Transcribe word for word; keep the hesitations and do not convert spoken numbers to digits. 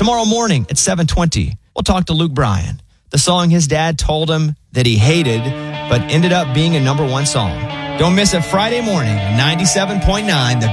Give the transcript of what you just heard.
Tomorrow morning at seven twenty, we'll talk to Luke Bryan. The song his dad told him that he hated, but ended up being a number one song. Don't miss it Friday morning, ninety-seven point nine, The